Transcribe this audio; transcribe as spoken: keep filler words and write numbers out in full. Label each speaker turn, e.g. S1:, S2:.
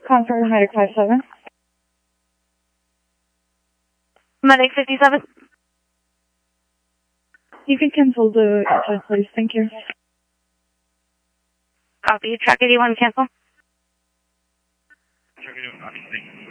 S1: Confirm Medic five seven.
S2: Medic fifty-seven.
S1: You can cancel the address, please. Thank you.
S2: Copy. Track eighty-one, cancel.
S3: Track eighty-one, copy. Thank you.